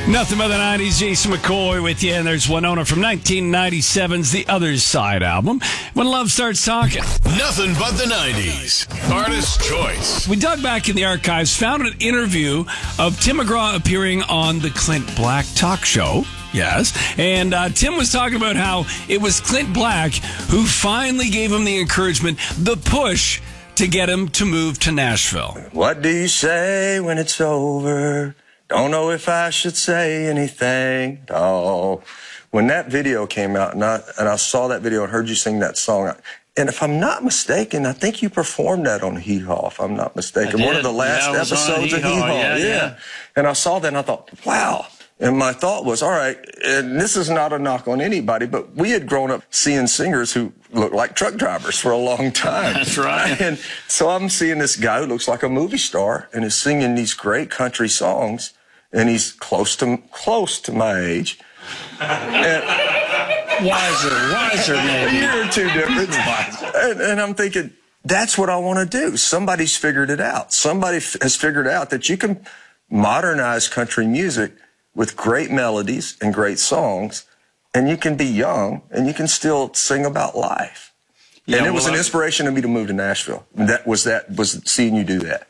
Nothing but the 90s, Jason McCoy with you, and there's Winona from 1997's The Other Side album, When Love Starts Talking. Nothing but the 90s. Artist choice. We dug back in the archives, found an interview of Tim McGraw appearing on the Clint Black talk show. Yes. And Tim was talking about how it was Clint Black who finally gave him the encouragement, the push, to get him to move to Nashville. What do you say when it's over? Don't know if I should say anything at all. When that video came out, and I saw that video and heard you sing that song, and if I'm not mistaken, I think you performed that on Hee Haw, if I'm not mistaken. One of the last episodes of Hee Haw. Yeah. And I saw that and I thought, wow. And my thought was, all right, and this is not a knock on anybody, but we had grown up seeing singers who looked like truck drivers for a long time. That's right. And so I'm seeing this guy who looks like a movie star and is singing these great country songs, and he's close to my age. And wiser maybe. A year or two difference. And I'm thinking, that's what I want to do. Somebody's figured it out. Somebody has figured out that you can modernize country music with great melodies and great songs, and you can be young and you can still sing about life. Yeah, and it was an inspiration to me to move to Nashville. That was seeing you do that.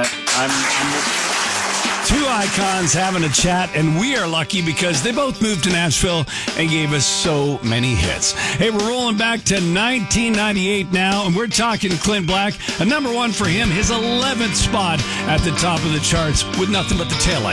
Two icons having a chat, and we are lucky because they both moved to Nashville and gave us so many hits. Hey, we're rolling back to 1998 now, and we're talking Clint Black, a #1 for him, his 11th spot at the top of the charts with Nothing But the Taillights.